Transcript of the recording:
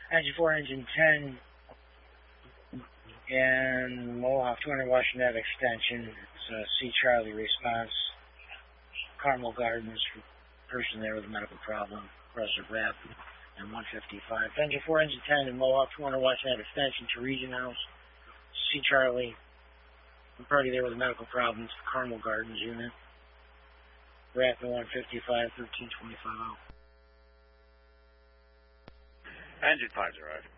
Engine 4, Engine 10, and Mohawk 200 Washington Ave extension. It's C. Charlie response. Carmel Gardens, person there with a medical problem. Aggressive rap, and 155. Engine 4, Engine 10, and Mohawk 200 Washington Ave extension to Region House. C. Charlie, the party there with medical problems. Carmel Gardens unit. Rapid 155, 1325 out. Engine 5 arrived.